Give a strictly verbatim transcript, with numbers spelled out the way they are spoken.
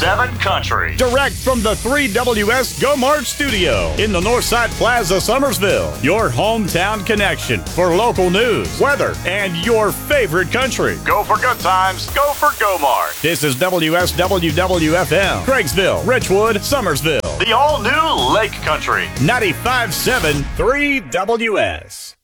seven Country. Direct from the three W S Go Mart studio in the Northside Plaza, Summersville. Your hometown connection for local news, weather, and your favorite country. Go for good times. Go for Go Mart. This is W S W W F M, Craigsville, Richwood, Summersville. The all-new Lake Country. ninety-five point seven three W S.